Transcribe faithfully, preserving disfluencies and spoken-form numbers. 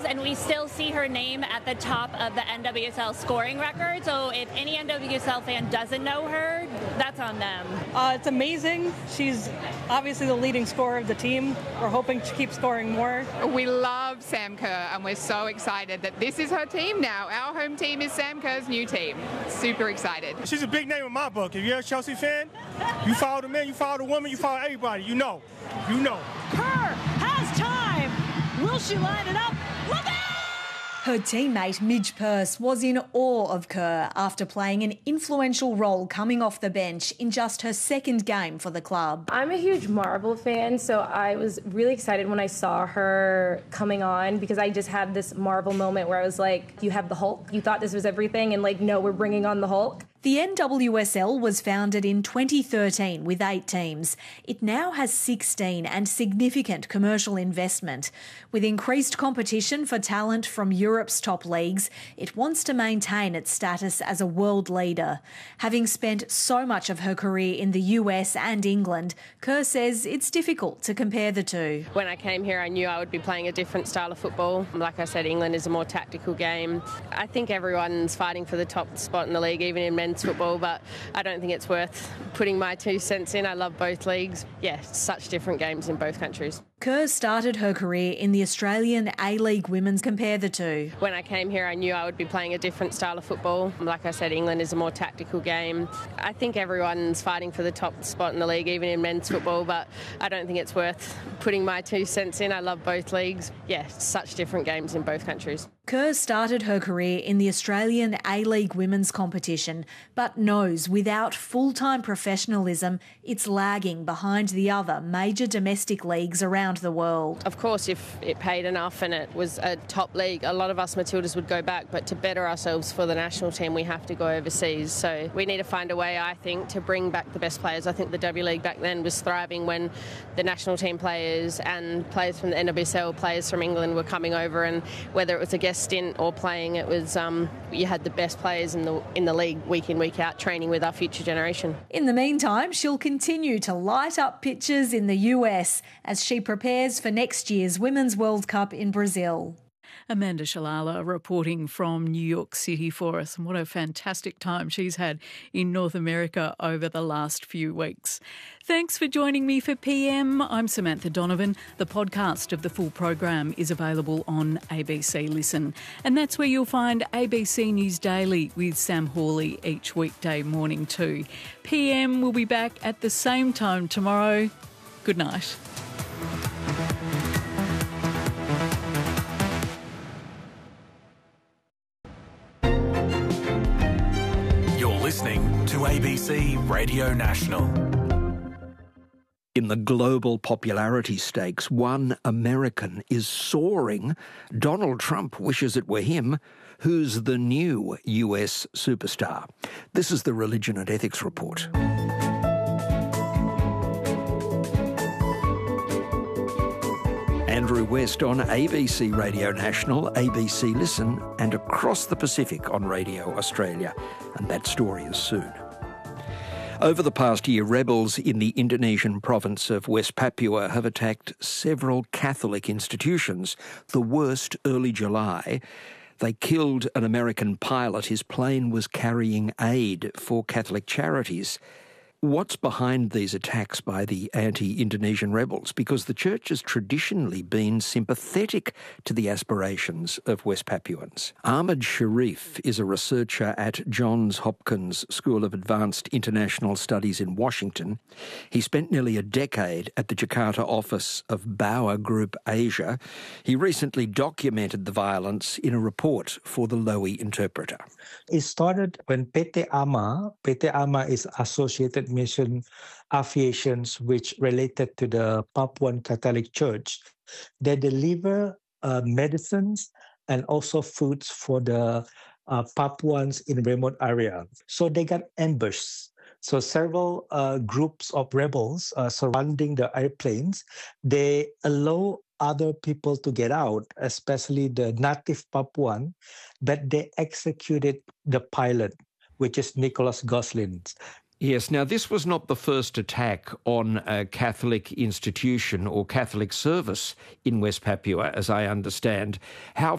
and we still see her name at the top of the N W S L scoring record. So if any N W S L fan doesn't know her, that's on them. Uh, it's amazing. She's obviously the leading scorer of the team. We're hoping to keep scoring more. We love Sam Kerr, and we're so excited that this is her team now. Our home team is Sam Kerr's new team. Super excited. She's a big name in my book. If you're a Chelsea fan, you follow the men, you follow the woman, you follow everybody. You know. You know. Kerr has time. Will she line it up? Look out! Her teammate Midge Purce was in awe of Kerr after playing an influential role coming off the bench in just her second game for the club. I'm a huge Marvel fan, so I was really excited when I saw her coming on because I just had this Marvel moment where I was like, you have the Hulk? You thought this was everything and like, no, we're bringing on the Hulk? The N W S L was founded in twenty thirteen with eight teams. It now has sixteen and significant commercial investment. With increased competition for talent from Europe's top leagues, it wants to maintain its status as a world leader. Having spent so much of her career in the U S and England, Kerr says it's difficult to compare the two. When I came here, I knew I would be playing a different style of football. Like I said, England is a more tactical game. I think everyone's fighting for the top spot in the league, even in men's football, but I don't think it's worth putting my two cents in. I love both leagues. Yeah, such different games in both countries. Kerr started her career in the Australian A-League Women's. Compare the two. When I came here, I knew I would be playing a different style of football. Like I said, England is a more tactical game. I think everyone's fighting for the top spot in the league, even in men's football, but I don't think it's worth putting my two cents in. I love both leagues. Yeah, such different games in both countries. Kerr started her career in the Australian A-League Women's competition, but knows without full-time professionalism, it's lagging behind the other major domestic leagues around the world. Of course, if it paid enough and it was a top league, a lot of us Matildas would go back, but to better ourselves for the national team, we have to go overseas. So we need to find a way, I think, to bring back the best players. I think the W League back then was thriving when the national team players and players from the N W S L, players from England were coming over, and whether it was a guest stint or playing, it was um, you had the best players in the in the league week in, week out, training with our future generation. In the meantime, she'll continue to light up pitches in the U S as she prepares for next year's Women's World Cup in Brazil. Amanda Shalala reporting from New York City for us, and what a fantastic time she's had in North America over the last few weeks. Thanks for joining me for P M. I'm Samantha Donovan. The podcast of the full program is available on A B C Listen, and that's where you'll find A B C News Daily with Sam Hawley each weekday morning too. P M will be back at the same time tomorrow. Good night. Listening to A B C Radio National. In the global popularity stakes, one American is soaring. Donald Trump wishes it were him. Who's the new U S superstar? This is the Religion and Ethics Report. Andrew West on A B C Radio National, A B C Listen, and across the Pacific on Radio Australia. And that story is soon. Over the past year, rebels in the Indonesian province of West Papua have attacked several Catholic institutions, the worst early July. They killed an American pilot. His plane was carrying aid for Catholic charities. What's behind these attacks by the anti-Indonesian rebels? Because the church has traditionally been sympathetic to the aspirations of West Papuans. Ahmed Sharif is a researcher at Johns Hopkins School of Advanced International Studies in Washington. He spent nearly a decade at the Jakarta office of Bauer Group Asia. He recently documented the violence in a report for the Lowy Interpreter. It started when P T A M A, P T A M A is Associated Mission Aviations, which related to the Papuan Catholic Church. They deliver uh, medicines and also foods for the uh, Papuans in remote area. So they got ambushed. So several uh, groups of rebels uh, surrounding the airplanes. They allow other people to get out, especially the native Papuan, but they executed the pilot, which is Nicholas Goslin. Yes, now this was not the first attack on a Catholic institution or Catholic service in West Papua, as I understand. How